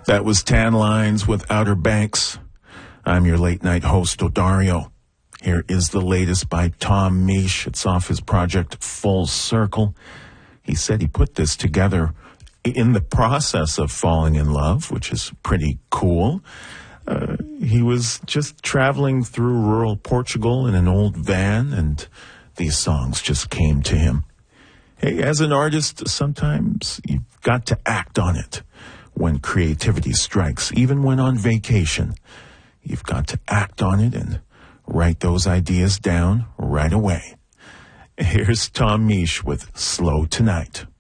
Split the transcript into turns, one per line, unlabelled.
That was Tan Lines with Outer Banks. I'm your late night host, Odario. Here is the latest by Tom Misch. It's off his project Full Circle. He said he put this together in the process of falling in love, which is pretty cool. He was just traveling through rural Portugal in an old van, and these songs just came to him. Hey, as an artist, sometimes you've got to act on it when creativity strikes, even when on vacation. You've got to act on it and write those ideas down right away. Here's Tom Misch with Slow Tonight.